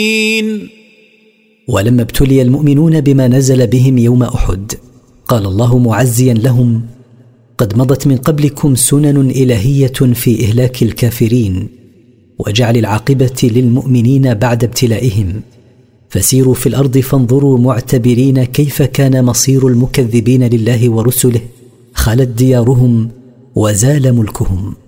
ولما ابتلي المؤمنون بما نزل بهم يوم أحد قال الله معزيا لهم: قد مضت من قبلكم سنن إلهية في إهلاك الكافرين وجعل العاقبة للمؤمنين بعد ابتلائهم، فسيروا في الأرض فانظروا معتبرين كيف كان مصير المكذبين لله ورسله، خلت ديارهم وزال ملكهم.